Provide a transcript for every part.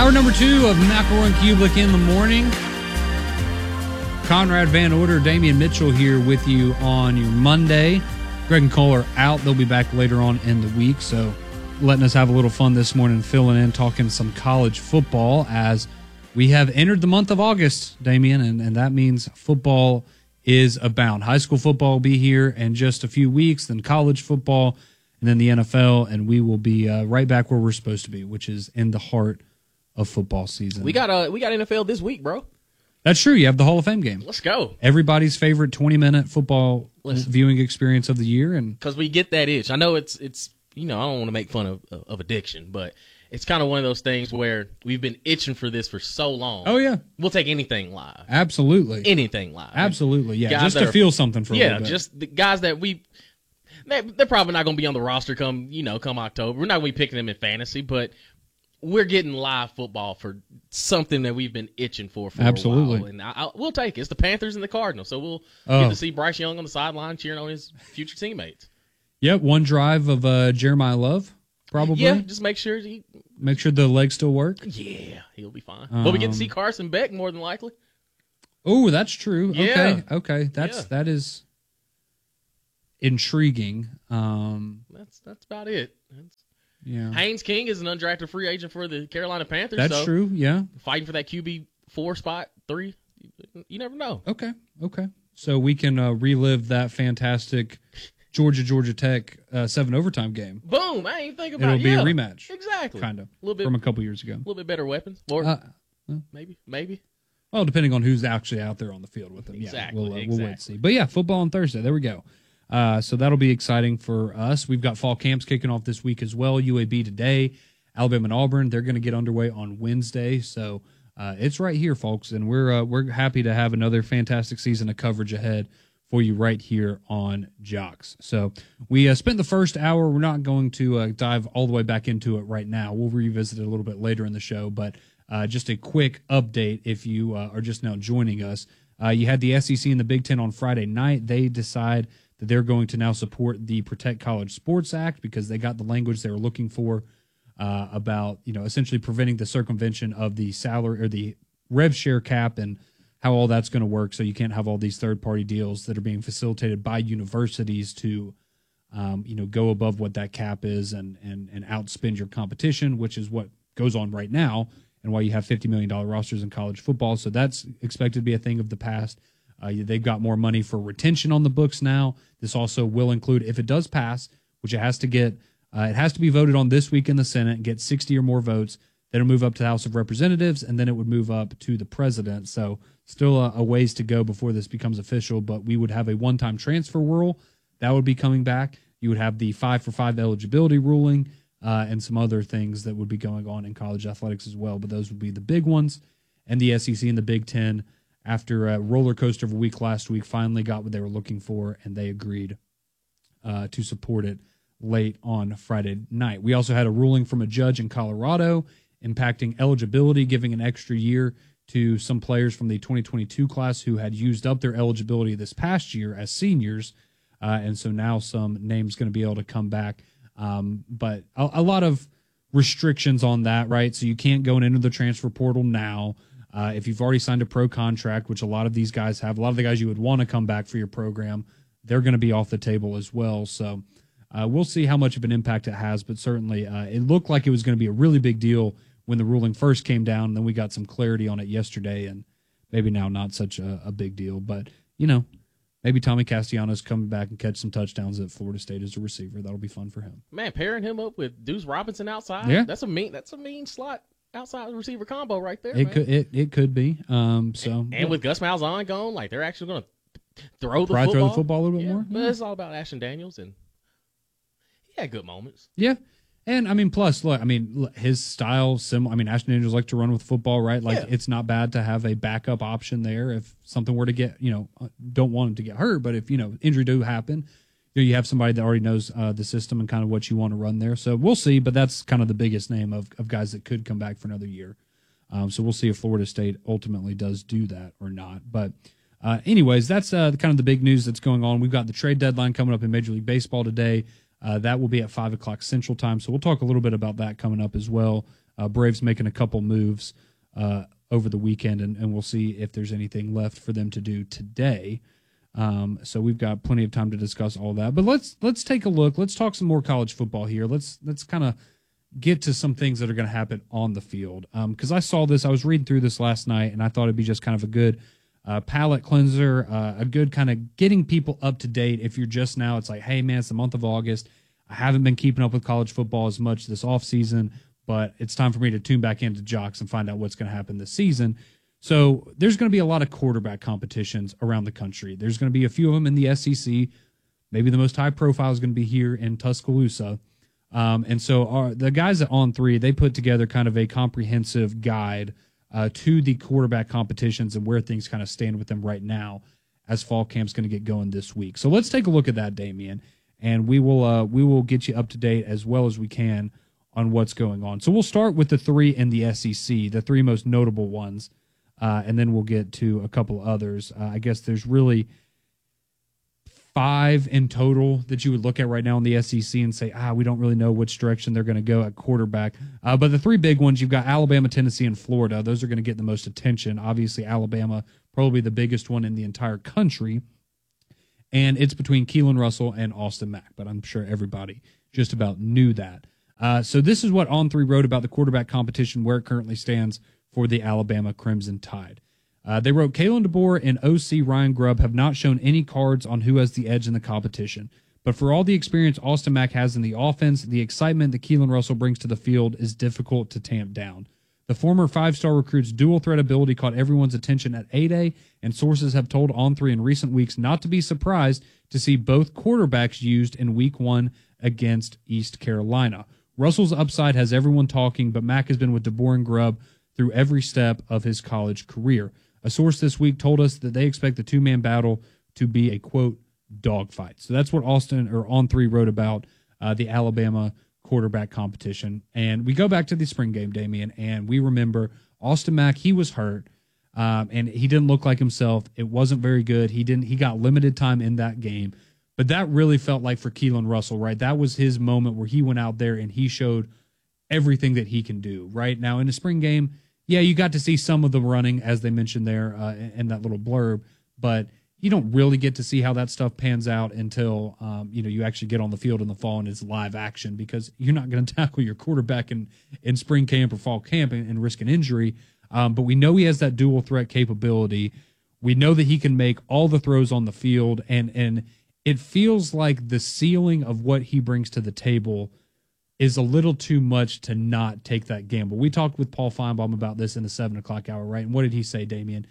Hour number 2 of McElroy and Kublik in the morning. Conrad Van Order, Damian Mitchell here with you on your Monday. Greg and Cole are out. They'll be back later on in the week, so letting us have a little fun this morning, filling in, talking some college football as we have entered the month of August, Damian, and that means football is abound. High school football will be here in just a few weeks, then college football, and then the NFL, and we will be right back where we're supposed to be, which is in the heart of football season. We got NFL this week, bro. That's true. You have the Hall of Fame game. Let's go. Everybody's favorite 20-minute football viewing experience of the year, and because we get that itch. I know it's I don't want to make fun of addiction, but it's kind of one of those things where we've been itching for this for so long. Oh yeah, we'll take anything live. Absolutely, anything live. Absolutely, yeah. Just to feel something for a little bit. Just the guys that they're probably not going to be on the roster come October. We're not going to be picking them in fantasy, but we're getting live football for something that we've been itching for a while. And we'll take it. It's the Panthers and the Cardinals, so we'll get to see Bryce Young on the sideline cheering on his future teammates. Yep, one drive of Jeremiah Love, probably. Yeah, just make sure the legs still work. Yeah, he'll be fine. But we get to see Carson Beck more than likely. Oh, that's true. Yeah. Okay. That is intriguing. That's about it. Haynes King is an undrafted free agent for the Carolina Panthers. That's true, yeah. Fighting for that QB4 spot, 3. You never know. Okay. So we can relive that fantastic Georgia Tech 7 overtime game. Boom! I ain't think about it. It'll be a rematch. Exactly. Kind of. A little bit from a couple years ago. A little bit better weapons. Or maybe. Well, depending on who's actually out there on the field with them. Exactly. Yeah, we'll wait and see. But yeah, football on Thursday. There we go. So that'll be exciting for us. We've got fall camps kicking off this week as well. UAB today, Alabama and Auburn. They're going to get underway on Wednesday. So it's right here, folks, and we're happy to have another fantastic season of coverage ahead for you right here on Jocks. So we spent the first hour. We're not going to dive all the way back into it right now. We'll revisit it a little bit later in the show, but just a quick update if you are just now joining us. You had the SEC and the Big Ten on Friday night. They decide that they're going to now support the Protect College Sports Act because they got the language they were looking for about essentially preventing the circumvention of the salary or the rev share cap and how all that's going to work. So you can't have all these third-party deals that are being facilitated by universities to go above what that cap is and outspend your competition, which is what goes on right now and why you have $50 million rosters in college football. So that's expected to be a thing of the past. They've got more money for retention on the books now. This also will include, if it does pass, which it has to get, it has to be voted on this week in the Senate and get 60 or more votes. Then it'll move up to the House of Representatives, and then it would move up to the president. So still a ways to go before this becomes official, but we would have a one-time transfer rule. That would be coming back. You would have the 5-for-5 eligibility ruling and some other things that would be going on in college athletics as well, but those would be the big ones. And the SEC and the Big Ten, after a roller coaster of a week last week, finally got what they were looking for, and they agreed to support it late on Friday night. We also had a ruling from a judge in Colorado impacting eligibility, giving an extra year to some players from the 2022 class who had used up their eligibility this past year as seniors, and so now some names going to be able to come back. But a lot of restrictions on that, right? So you can't go and enter the transfer portal now. If you've already signed a pro contract, which a lot of these guys have, a lot of the guys you would want to come back for your program, they're going to be off the table as well. So we'll see how much of an impact it has, but certainly it looked like it was going to be a really big deal when the ruling first came down, and then we got some clarity on it yesterday, and maybe now not such a big deal. But, maybe Tommy Castellanos coming back and catch some touchdowns at Florida State as a receiver. That'll be fun for him. Man, pairing him up with Deuce Robinson outside, yeah. That's a mean slot outside receiver combo right there. It could be. And with Gus Malzahn gone, like they're actually going to throw the football a little bit more. But it's all about Ashton Daniels, and he had good moments. Yeah. And, plus, look, his style, Ashton Daniels like to run with football, right? It's not bad to have a backup option there if something were to get, don't want him to get hurt, but if, injury do happen, you have somebody that already knows the system and kind of what you want to run there. So we'll see, but that's kind of the biggest name of guys that could come back for another year. So we'll see if Florida State ultimately does do that or not. But anyways, that's kind of the big news that's going on. We've got the trade deadline coming up in Major League Baseball today. That will be at 5 o'clock Central Time, so we'll talk a little bit about that coming up as well. Braves making a couple moves over the weekend, and we'll see if there's anything left for them to do today. So we've got plenty of time to discuss all that. But let's take a look. Let's talk some more college football here. Let's kind of get to some things that are going to happen on the field. Because I saw this, I was reading through this last night, and I thought it'd be just kind of a good palate cleanser, a good kind of getting people up to date. If you're just now, it's like, hey man, it's the month of August. I haven't been keeping up with college football as much this offseason, but it's time for me to tune back into Jocks and find out what's going to happen this season. So there's going to be a lot of quarterback competitions around the country. There's going to be a few of them in the SEC. Maybe the most high profile is going to be here in Tuscaloosa. And so the guys at On3, they put together kind of a comprehensive guide to the quarterback competitions and where things kind of stand with them right now as fall camp's going to get going this week. So let's take a look at that, Damian, and we will get you up to date as well as we can on what's going on. So we'll start with the three in the SEC, the three most notable ones, and then we'll get to a couple others. I guess there's really 5 in total that you would look at right now in the SEC and say, we don't really know which direction they're going to go at quarterback. But the 3 big ones, you've got Alabama, Tennessee, and Florida. Those are going to get the most attention. Obviously, Alabama, probably the biggest one in the entire country. And it's between Keelan Russell and Austin Mack, but I'm sure everybody just about knew that. So this is what On3 wrote about the quarterback competition, where it currently stands for the Alabama Crimson Tide. They wrote, Kalen DeBoer and OC Ryan Grubb have not shown any cards on who has the edge in the competition. But for all the experience Austin Mack has in the offense, the excitement that Keelan Russell brings to the field is difficult to tamp down. The former 5-star recruit's dual threat ability caught everyone's attention at A-Day, and sources have told On3 in recent weeks not to be surprised to see both quarterbacks used in Week 1 against East Carolina. Russell's upside has everyone talking, but Mack has been with DeBoer and Grubb through every step of his college career. A source this week told us that they expect the two-man battle to be a, quote, dogfight. So that's what On3 wrote about the Alabama quarterback competition. And we go back to the spring game, Damian, and we remember Austin Mack, he was hurt, and he didn't look like himself. It wasn't very good. He got limited time in that game. But that really felt like for Keelan Russell, right? That was his moment where he went out there and he showed everything that he can do, right? Now, in the spring game, yeah, you got to see some of the running, as they mentioned there in that little blurb, but you don't really get to see how that stuff pans out until you actually get on the field in the fall and it's live action, because you're not going to tackle your quarterback in spring camp or fall camp and risk an injury. But we know he has that dual threat capability. We know that he can make all the throws on the field, and it feels like the ceiling of what he brings to the table is a little too much to not take that gamble. We talked with Paul Feinbaum about this in the 7 o'clock hour, right? And what did he say, Damian?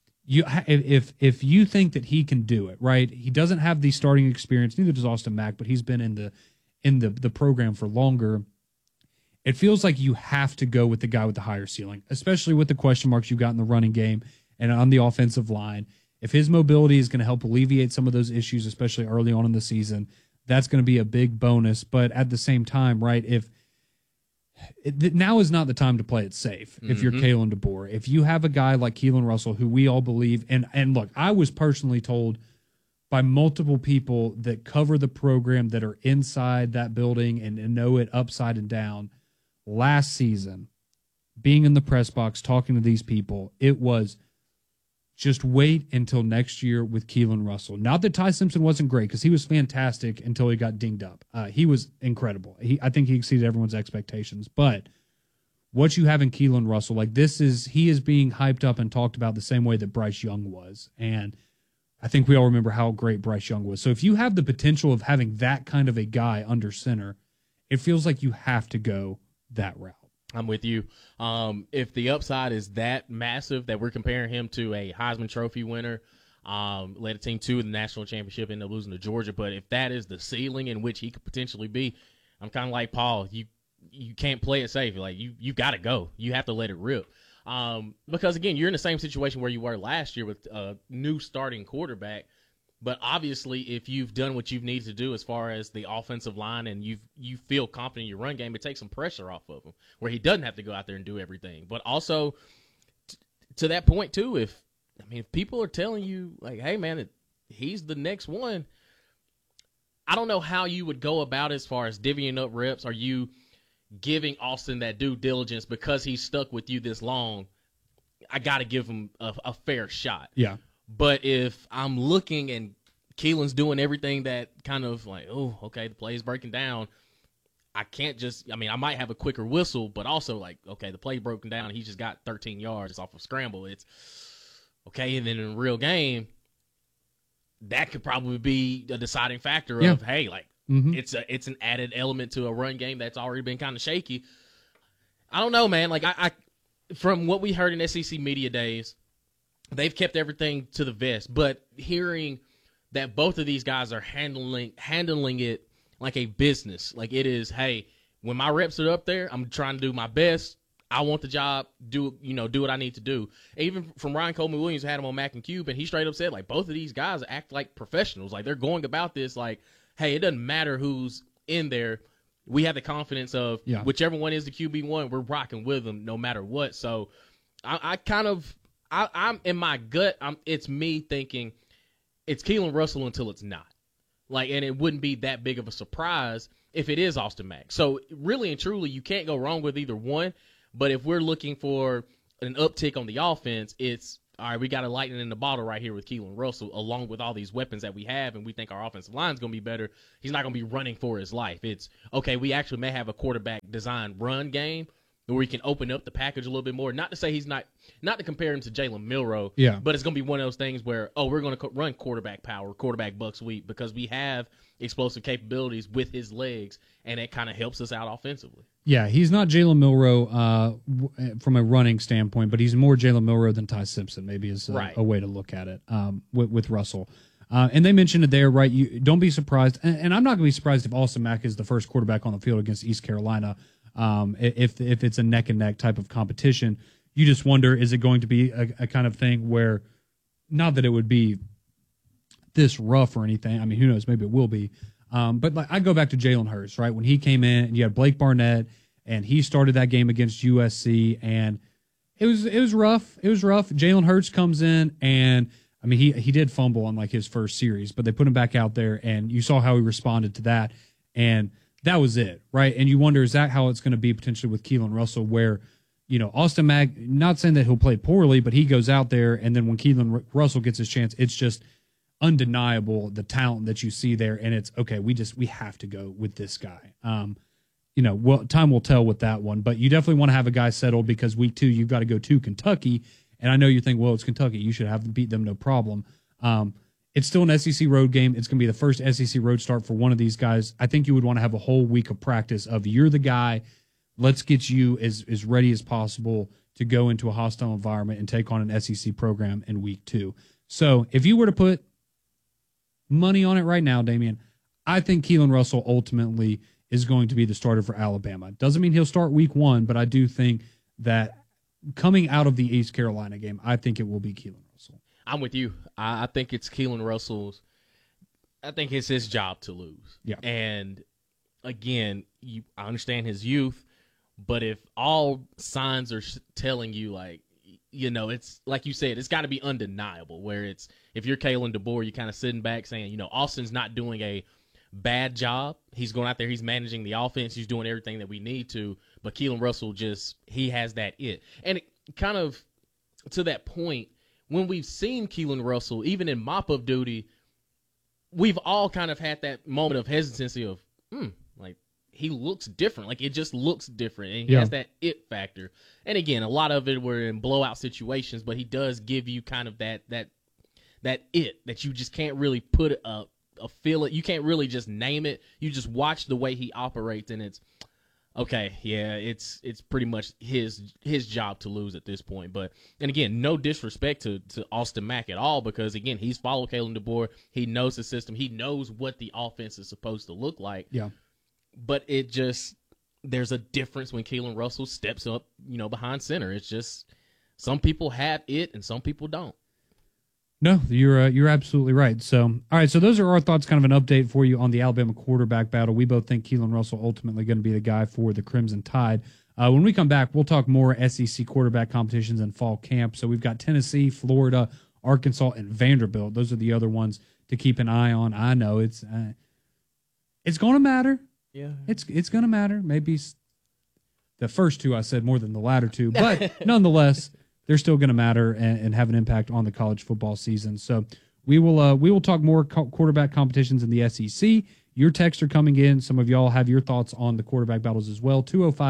If you think that he can do it, right? He doesn't have the starting experience, neither does Austin Mack, but he's been in the program for longer. It feels like you have to go with the guy with the higher ceiling, especially with the question marks you've got in the running game and on the offensive line. If his mobility is going to help alleviate some of those issues, especially early on in the season, that's going to be a big bonus. But at the same time, right, now is not the time to play it safe. If you're Kalen DeBoer, if you have a guy like Keelan Russell, who we all believe, and look, I was personally told by multiple people that cover the program, that are inside that building and know it upside and down, last season, being in the press box, talking to these people, it was just wait until next year with Keelan Russell. Not that Ty Simpson wasn't great, because he was fantastic until he got dinged up. He was incredible. I think he exceeded everyone's expectations. But what you have in Keelan Russell, like he is being hyped up and talked about the same way that Bryce Young was. And I think we all remember how great Bryce Young was. So if you have the potential of having that kind of a guy under center, it feels like you have to go that route. I'm with you. If the upside is that massive that we're comparing him to a Heisman Trophy winner, led a team to the national championship, ended up losing to Georgia, but if that is the ceiling in which he could potentially be, I'm kind of like Paul. You can't play it safe. Like you got to go. You have to let it rip. Because again, you're in the same situation where you were last year with a new starting quarterback. But obviously, if you've done what you need to do as far as the offensive line and you feel confident in your run game, it takes some pressure off of him where he doesn't have to go out there and do everything. But also, to that point too, if people are telling you like, "Hey man, he's the next one," I don't know how you would go about it as far as divvying up reps. Are you giving Austin that due diligence because he's stuck with you this long. I got to give him a fair shot. Yeah. But if I'm looking and Keelan's doing everything that kind of like, oh, okay, the play is breaking down, I can't just, I mean, I might have a quicker whistle, but also like, okay, the play broken down. He just got 13 yards off of scramble. It's okay. And then in a real game, that could probably be a deciding factor of, hey, like, it's an added element to a run game that's already been kind of shaky. I don't know, man. Like, I from what we heard in SEC media days, they've kept everything to the vest. But hearing that both of these guys are handling it like a business, like it is, hey, when my reps are up there, I'm trying to do my best. I want the job, do what I need to do. Even from Ryan Coleman Williams, had him on Mac and Cube, and he straight up said, like, both of these guys act like professionals. Like, they're going about this like, hey, it doesn't matter who's in there. We have the confidence of whichever one is the QB1, we're rocking with them no matter what. So I'm in my gut, it's me thinking it's Keelan Russell until it's not. Like, and it wouldn't be that big of a surprise if it is Austin Mack. So really and truly, you can't go wrong with either one. But if we're looking for an uptick on the offense, it's, all right, we got a lightning in the bottle right here with Keelan Russell, along with all these weapons that we have, and we think our offensive line is going to be better. He's not going to be running for his life. It's, okay, we actually may have a quarterback-designed run game where we can open up the package a little bit more. Not to say he's not to compare him to Jalen Milroe, but it's going to be one of those things where, we're going to run quarterback power, quarterback buck sweep, because we have explosive capabilities with his legs, and it kind of helps us out offensively. Yeah, he's not Jalen Milroe from a running standpoint, but he's more Jalen Milroe than Ty Simpson, maybe is a way to look at it with Russell. And they mentioned it there, right? You don't be surprised, and I'm not going to be surprised if Austin Mack is the first quarterback on the field against East Carolina. If it's a neck and neck type of competition, you just wonder, is it going to be a kind of thing where, not that it would be this rough or anything. I mean, who knows? Maybe it will be. But like, I go back to Jalen Hurts, right? When he came in, and you had Blake Barnett, and he started that game against USC, and it was rough. It was rough. Jalen Hurts comes in, and I mean, he did fumble on like his first series, but they put him back out there, and you saw how he responded to that, and that was it, right? And you wonder, is that how it's going to be potentially with Keelan Russell, where, Austin Mack, not saying that he'll play poorly, but he goes out there, and then when Keelan Russell gets his chance, it's just undeniable the talent that you see there, and it's okay. We have to go with this guy. Well, time will tell with that one, but you definitely want to have a guy settled, because week 2 you've got to go to Kentucky, and I know you think, well, it's Kentucky, you should have beat them, no problem. It's still an SEC road game. It's going to be the first SEC road start for one of these guys. I think you would want to have a whole week of practice of, you're the guy, let's get you as ready as possible to go into a hostile environment and take on an SEC program in week 2. So if you were to put money on it right now, Damian, I think Keelan Russell ultimately is going to be the starter for Alabama. Doesn't mean he'll start week 1, but I do think that coming out of the East Carolina game, I think it will be Keelan Russell. I'm with you. I think it's Keelan Russell's. I think it's his job to lose. Yeah. And again, I understand his youth, but if all signs are telling you, like, it's like you said, it's got to be undeniable. Where it's, if you're Kalen DeBoer, you're kind of sitting back saying, Austin's not doing a bad job. He's going out there, he's managing the offense, he's doing everything that we need to. But Keelan Russell he has that it. And it kind of, to that point, when we've seen Keelan Russell, even in mop-up duty, we've all kind of had that moment of hesitancy of, like, he looks different. Like, it just looks different. And he has that it factor. And again, a lot of it were in blowout situations, but he does give you kind of that it that you just can't really put a feel it. You can't really just name it. You just watch the way he operates, and it's, okay, yeah, it's pretty much his job to lose at this point. But, and again, no disrespect to Austin Mack at all, because, again, he's followed Kalen DeBoer. He knows the system. He knows what the offense is supposed to look like. Yeah. But it just, there's a difference when Keelan Russell steps up, behind center. It's just, some people have it and some people don't. No, you're absolutely right. So, all right, so those are our thoughts, kind of an update for you on the Alabama quarterback battle. We both think Keelan Russell ultimately going to be the guy for the Crimson Tide. When we come back, we'll talk more SEC quarterback competitions and fall camp. So we've got Tennessee, Florida, Arkansas, and Vanderbilt. Those are the other ones to keep an eye on. I know it's going to matter. Yeah, it's going to matter. Maybe the first two I said more than the latter two, but nonetheless, they're still going to matter and have an impact on the college football season. So we will talk more quarterback competitions in the SEC. Your texts are coming in. Some of y'all have your thoughts on the quarterback battles as well.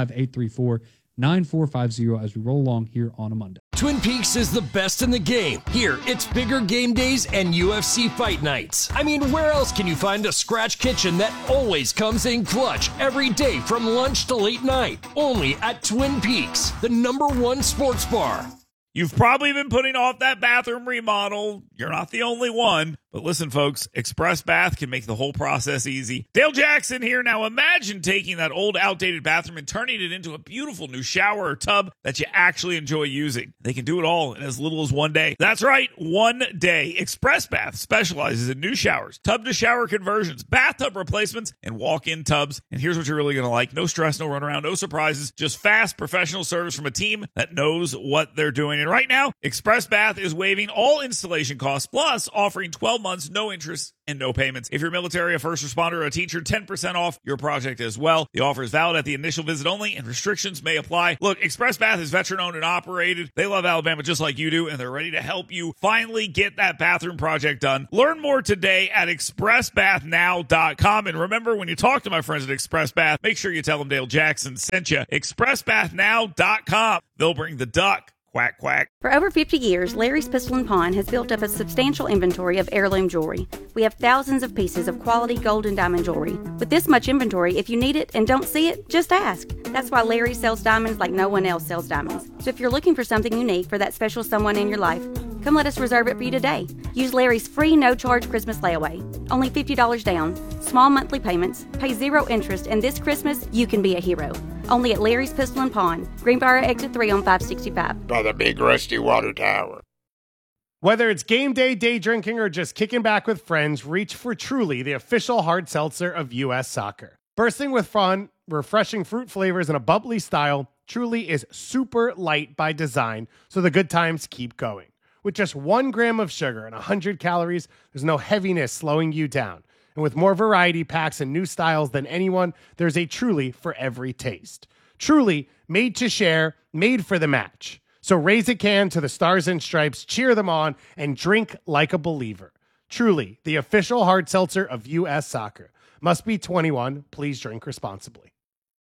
205-834-9450 as we roll along here on a Monday. Twin Peaks is the best in the game. Here, it's bigger game days and UFC fight nights. I mean, where else can you find a scratch kitchen that always comes in clutch every day from lunch to late night? Only at Twin Peaks, the #1 sports bar. You've probably been putting off that bathroom remodel. You're not the only one. But listen, folks, Express Bath can make the whole process easy. Dale Jackson here. Now imagine taking that old, outdated bathroom and turning it into a beautiful new shower or tub that you actually enjoy using. They can do it all in as little as one day. That's right, one day. Express Bath specializes in new showers, tub-to-shower conversions, bathtub replacements, and walk-in tubs. And here's what you're really going to like. No stress, no runaround, no surprises, just fast professional service from a team that knows what they're doing. And right now, Express Bath is waiving all installation costs, plus offering 12 months, no interest, and no payments. If you're military, a first responder, or a teacher, 10% off your project as well. The offer is valid at the initial visit only, and restrictions may apply. Look, Express Bath is veteran-owned and operated. They love Alabama just like you do, and they're ready to help you finally get that bathroom project done. Learn more today at expressbathnow.com. And remember, when you talk to my friends at Express Bath, make sure you tell them Dale Jackson sent you. expressbathnow.com. They'll bring the duck. Quack, quack. For over 50 years, Larry's Pistol and Pawn has built up a substantial inventory of heirloom jewelry. We have thousands of pieces of quality gold and diamond jewelry. With this much inventory, if you need it and don't see it, just ask. That's why Larry sells diamonds like no one else sells diamonds. So if you're looking for something unique for that special someone in your life, come let us reserve it for you today. Use Larry's free no-charge Christmas layaway. Only $50 down, small monthly payments, pay 0 interest, and this Christmas, you can be a hero. Only at Larry's Pistol and Pawn, Greenbrier Exit 3 on 565. By the big rusty water tower. Whether it's game day, day drinking, or just kicking back with friends, reach for Truly, the official hard seltzer of U.S. Soccer. Bursting with fun, refreshing fruit flavors, and a bubbly style, Truly is super light by design, so the good times keep going. With just 1 gram of sugar and 100 calories, there's no heaviness slowing you down. And with more variety packs and new styles than anyone, there's a Truly for every taste. Truly, made to share, made for the match. So raise a can to the Stars and Stripes, cheer them on, and drink like a believer. Truly, the official hard seltzer of U.S. Soccer. Must be 21. Please drink responsibly.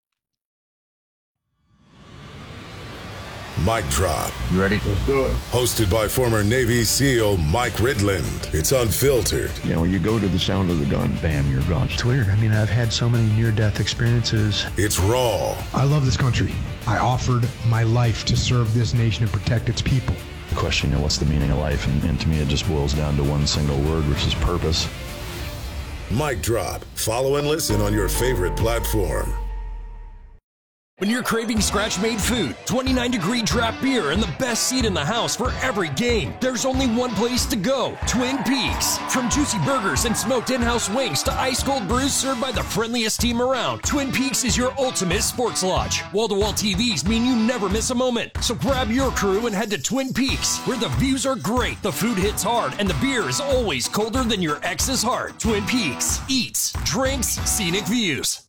Mic Drop. You ready? Let's do it. Hosted by former Navy SEAL Mike Ridland. It's unfiltered. You know, when you go to the sound of the gun, bam, you're gone. It's weird. I mean, I've had so many near-death experiences. It's raw. I love this country. I offered my life to serve this nation and protect its people. The question, what's the meaning of life? And to me, it just boils down to one single word, which is purpose. Mic Drop. Follow and listen on your favorite platform. When you're craving scratch-made food, 29-degree draft beer, and the best seat in the house for every game, there's only one place to go, Twin Peaks. From juicy burgers and smoked in-house wings to ice-cold brews served by the friendliest team around, Twin Peaks is your ultimate sports lodge. Wall-to-wall TVs mean you never miss a moment. So grab your crew and head to Twin Peaks, where the views are great, the food hits hard, and the beer is always colder than your ex's heart. Twin Peaks. Eats, drinks, scenic views.